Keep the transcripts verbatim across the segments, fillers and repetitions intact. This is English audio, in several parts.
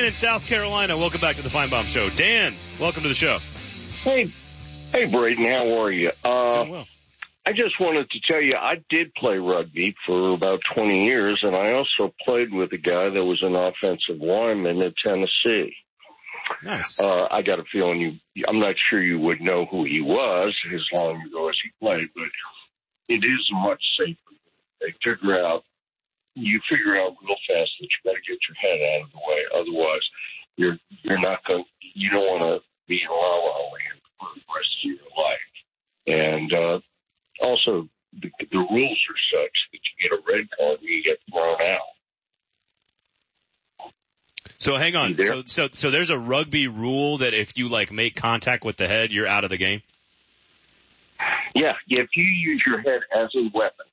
Dan in South Carolina. Welcome back to the Feinbaum Show. Dan, welcome to the show. Hey, hey, Braden, how are you? Uh, Doing well. I just wanted to tell you, I did play rugby for about twenty years, and I also played with a guy that was an offensive lineman in Tennessee. Nice. Uh, I got a feeling you, I'm not sure you would know who he was as long ago as he played, but it is much safer. They figure out, you figure out real fast that you got to get your head out of the way. Otherwise, you're, you're not going, you don't want to be in la la land for the rest of your life. And, uh, also, the, the rules are such that you get a red card and you get thrown out. So hang on. So, so, so there's a rugby rule that if you like make contact with the head, you're out of the game? Yeah. If you use your head as a weapon,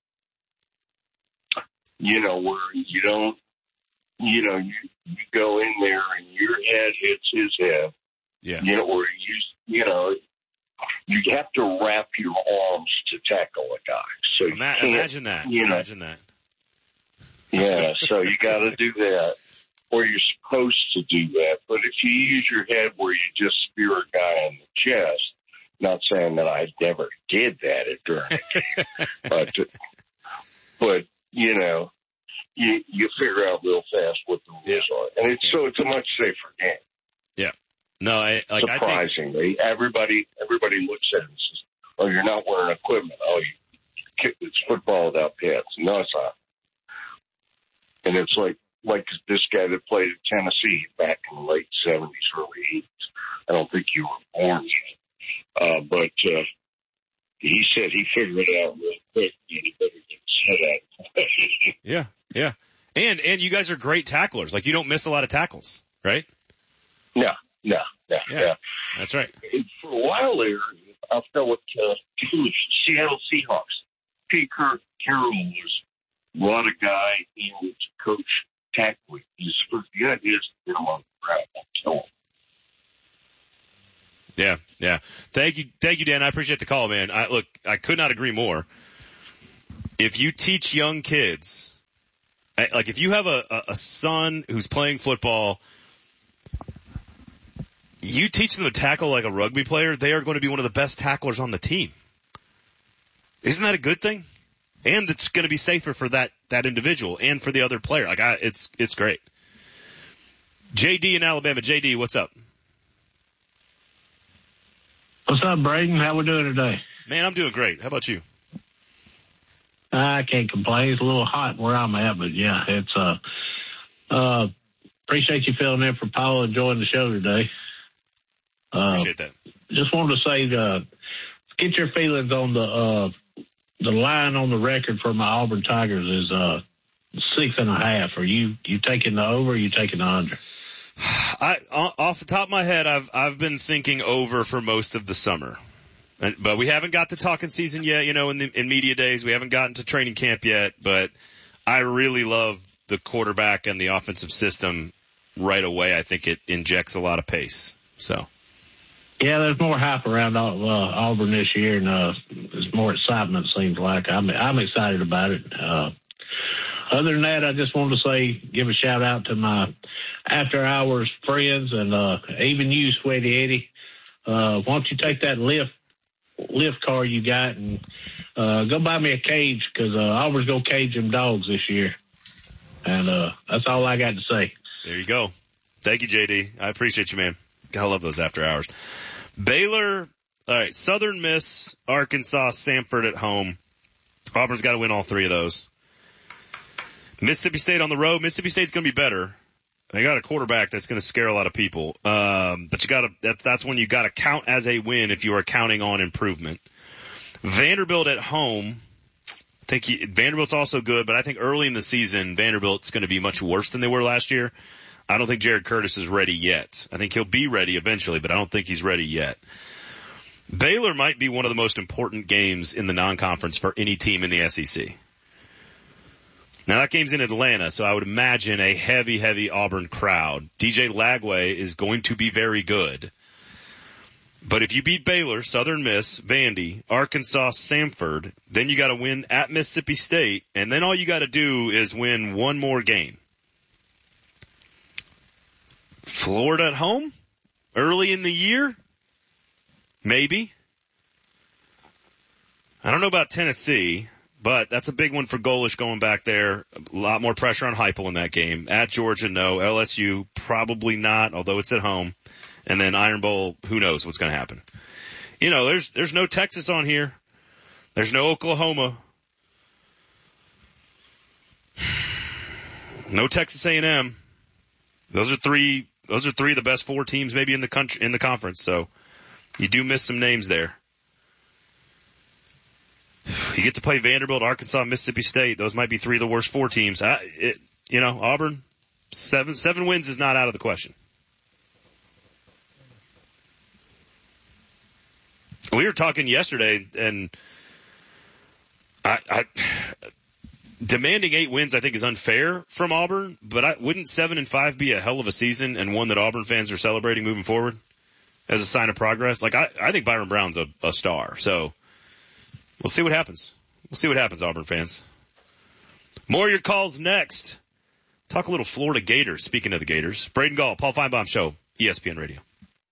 you know, where you don't, you know, you, you go in there and your head hits his head. Yeah. You know, or you, you know, you have to wrap your arms to tackle a guy. So you Ima- can't, imagine that. You know, imagine that. Yeah. So you got to do that. Or you're supposed to do that. But if you use your head where you just spear a guy in the chest, not saying that I never did that at during a game, but, but, you know, you, you figure out real fast what the rules Yeah. are. And it's, so it's a much safer game. Yeah. No, I, like, Surprisingly, I think... everybody, everybody looks at it and says, oh, you're not wearing equipment. Oh, you kick, it's football without pads. No, it's not. And it's like, like this guy that played at Tennessee back in the late seventies, early eighties. I don't think you were born yet. Uh, but uh, he said he figured it out real quick. And he better get his head out of the way. Yeah, yeah. And, and you guys are great tacklers. Like, you don't miss a lot of tackles, right? No, no, no. Yeah, yeah. That's right. And for a while there, I felt with uh, Seattle Seahawks. Pete Carroll was a lot of guy. He was coach. Tackling. His first the idea is to get him on the ground and kill him. Yeah, yeah. Thank you, thank you, Dan. I appreciate the call, man. I, look, I could not agree more. If you teach young kids, like if you have a, a, a son who's playing football, you teach them to tackle like a rugby player, they are going to be one of the best tacklers on the team. Isn't that a good thing? And it's going to be safer for that, that individual and for the other player. Like, I, it's, it's great. J D in Alabama. J D, what's up? What's up, Braden? How we doing today? Man, I'm doing great. How about you? I can't complain. It's a little hot where I'm at, but yeah, it's, uh, uh, appreciate you filling in for Paul and joining the show today. Uh, appreciate that. Just wanted to say, uh, get your feelings on the, uh, the line on the record for my Auburn Tigers is uh six and a half. Are you you taking the over? Or are you taking the under? I off the top of my head, I've I've been thinking over for most of the summer, and, but we haven't got to talking season yet. You know, in the in media days, we haven't gotten to training camp yet. But I really love the quarterback and the offensive system right away. I think it injects a lot of pace. So. Yeah, there's more hype around uh, Auburn this year, and uh, there's more excitement, it seems like. I'm, I'm excited about it. Uh, other than that, I just wanted to say, give a shout-out to my after-hours friends and uh, even you, Sweaty Eddie. Uh, why don't you take that lift lift car you got and uh, go buy me a cage, because uh, Auburn's going to cage them dogs this year. And uh, that's all I got to say. There you go. Thank you, J D. I appreciate you, man. I love those after-hours. Baylor, all right, Southern Miss, Arkansas, Samford at home. Auburn's got to win all three of those. Mississippi State on the road. Mississippi State's going to be better. They got a quarterback that's going to scare a lot of people. Um, but you got to, that, that's when you got to count as a win if you are counting on improvement. Vanderbilt at home. I think he, Vanderbilt's also good, but I think early in the season, Vanderbilt's going to be much worse than they were last year. I don't think Jared Curtis is ready yet. I think he'll be ready eventually, but I don't think he's ready yet. Baylor might be one of the most important games in the non-conference for any team in the S E C. Now, that game's in Atlanta, so I would imagine a heavy, heavy Auburn crowd. D J Lagway is going to be very good. But if you beat Baylor, Southern Miss, Vandy, Arkansas, Samford, then you got to win at Mississippi State, and then all you got to do is win one more game. Florida at home early in the year? Maybe. I don't know about Tennessee, but that's a big one for Golesh going back there. A lot more pressure on Heupel in that game. At Georgia, no. L S U, probably not, although it's at home. And then Iron Bowl, who knows what's going to happen. You know, there's there's no Texas on here. There's no Oklahoma. No Texas A and M. Those are three. Those are three of the best four teams maybe in the country in the conference. So you do miss some names there. You get to play Vanderbilt, Arkansas, Mississippi State. Those might be three of the worst four teams. I, it, you know, Auburn, seven seven wins is not out of the question. We were talking yesterday, and I, I demanding eight wins I think is unfair from Auburn, but I, wouldn't seven and five be a hell of a season and one that Auburn fans are celebrating moving forward as a sign of progress? Like I, I think Byron Brown's a, a star, so we'll see what happens. We'll see what happens, Auburn fans. More of your calls next. Talk a little Florida Gators. Speaking of the Gators, Braden Gall, Paul Feinbaum Show, E S P N Radio.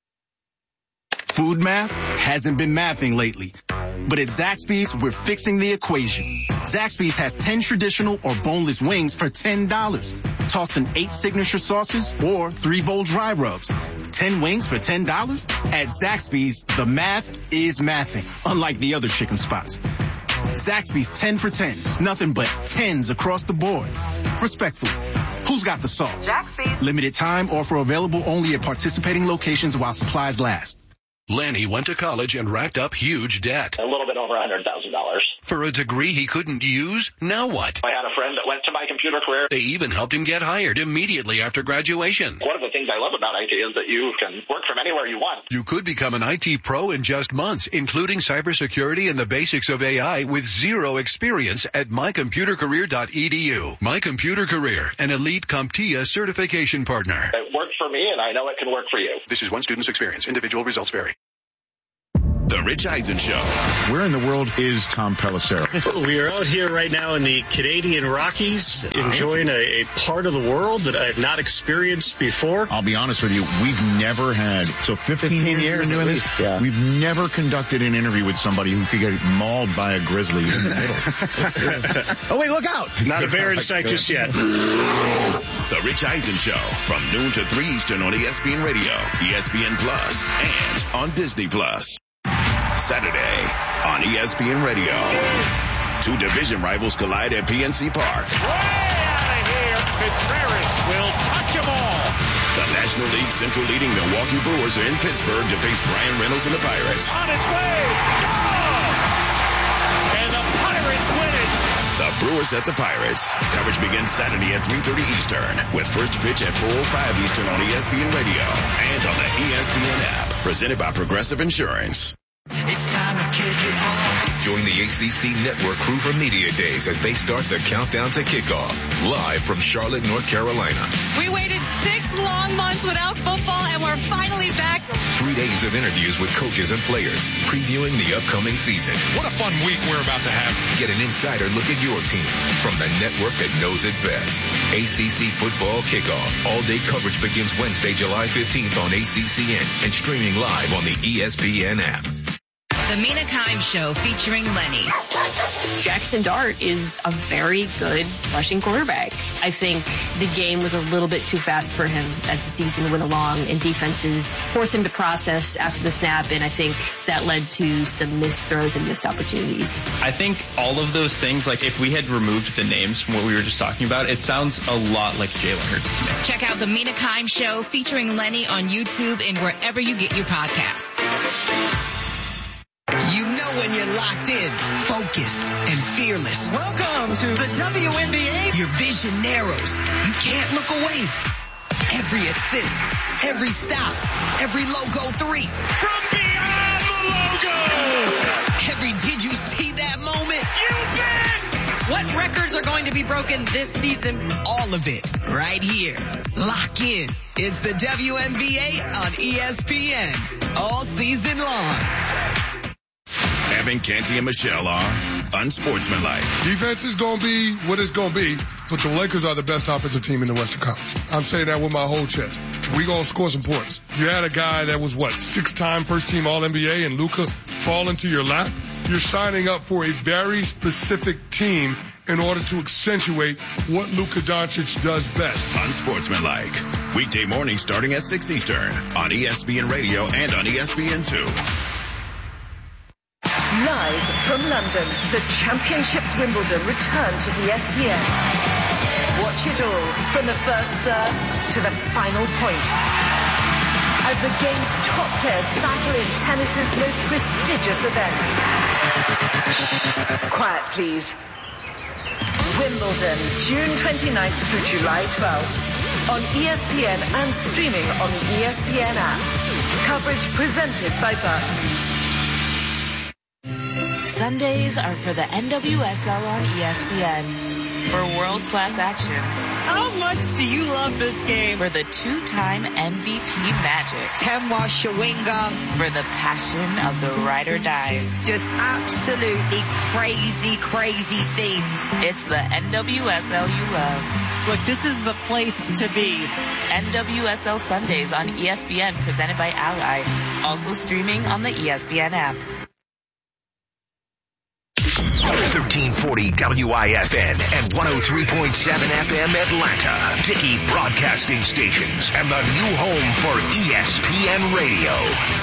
Food math hasn't been mathing lately. But at Zaxby's, we're fixing the equation. Zaxby's has ten traditional or boneless wings for ten dollars. Tossed in eight signature sauces or three bold dry rubs. ten wings for ten dollars? At Zaxby's, the math is mathing, unlike the other chicken spots. Zaxby's ten for ten. Nothing but tens across the board. Respectfully, who's got the sauce? Zaxby's. Limited time offer available only at participating locations while supplies last. Lanny went to college and racked up huge debt. A little bit over one hundred thousand dollars. For a degree he couldn't use? Now what? I had a friend that went to My Computer Career. They even helped him get hired immediately after graduation. One of the things I love about I T is that you can work from anywhere you want. You could become an I T pro in just months, including cybersecurity and the basics of A I with zero experience at my computer career dot e d u. My Computer Career, an elite CompTIA certification partner. It worked for me, and I know it can work for you. This is one student's experience. Individual results vary. The Rich Eisen Show. Where in the world is Tom Pelissero? We are out here right now in the Canadian Rockies, enjoying a, a part of the world that I have not experienced before. I'll be honest with you, we've never had, so fifteen, fifteen years doing least, this, yeah. We've never conducted an interview with somebody who could get mauled by a grizzly in the middle. Oh, wait, look out. Not a bear in sight just yet. The Rich Eisen Show, from noon to three Eastern on E S P N Radio, E S P N Plus, and on Disney Plus. Saturday on E S P N Radio. Two division rivals collide at P N C Park. Way out of here. Contreras will touch them all. The National League Central leading Milwaukee Brewers are in Pittsburgh to face Brian Reynolds and the Pirates. On its way. Gone! And the Pirates win it. The Brewers at the Pirates. Coverage begins Saturday at three thirty Eastern, with first pitch at four oh five Eastern on E S P N Radio and on the E S P N app. Presented by Progressive Insurance. It's time to kick it off. Join the A C C Network crew for Media Days as they start the countdown to kickoff. Live from Charlotte, North Carolina. We waited six long months without football, and we're finally back. Three days of interviews with coaches and players, previewing the upcoming season. What a fun week we're about to have. Get an insider look at your team from the network that knows it best. A C C Football Kickoff. All-day coverage begins Wednesday, July fifteenth on A C C N and streaming live on the E S P N app. The Mina Kimes Show featuring Lenny. Jackson Dart is a very good rushing quarterback. I think the game was a little bit too fast for him as the season went along, and defenses forced him to process after the snap, and I think that led to some missed throws and missed opportunities. I think all of those things, like if we had removed the names from what we were just talking about, it sounds a lot like Jalen Hurts to me. Check out The Mina Kimes Show featuring Lenny on YouTube and wherever you get your podcasts. You know when you're locked in, focused, and fearless. Welcome to the W N B A. Your vision narrows. You can't look away. Every assist, every stop, every logo three. From beyond the logo. Every did you see that moment? You bet. What records are going to be broken this season? All of it, right here. Lock in. It's the W N B A on E S P N. All season long. Evan Canty and Michelle are unsportsmanlike. Defense is going to be what it's going to be, but the Lakers are the best offensive team in the Western Conference. I'm saying that with my whole chest. we gonna score some points. You had a guy that was, what, six-time first-team All N B A and Luka fall into your lap? You're signing up for a very specific team in order to accentuate what Luka Doncic does best. Unsportsmanlike. Weekday mornings starting at six Eastern on E S P N Radio and on E S P N two. Live from London, the Championships Wimbledon return to E S P N. Watch it all from the first serve to the final point. As the game's top players battle in tennis's most prestigious event. Quiet, please. Wimbledon, June twenty-ninth through July twelfth. On E S P N and streaming on the E S P N app. Coverage presented by Barclays. Sundays are for the N W S L on E S P N. For world-class action. How much do you love this game? For the two-time M V P Magic. Temwa Shawinga. For the passion of the ride or dies. Just absolutely crazy, crazy scenes. It's the N W S L you love. Look, this is the place to be. N W S L Sundays on E S P N, presented by Ally. Also streaming on the E S P N app. thirteen forty W I F N and one oh three point seven F M Atlanta. Dickey Broadcasting Stations and the new home for E S P N Radio.